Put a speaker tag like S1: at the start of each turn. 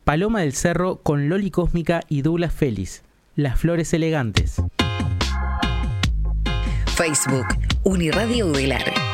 S1: Paloma del Cerro con Loli Cósmica y Douglas Félix. Las Flores Elegantes.
S2: Facebook, Uniradio Udelar.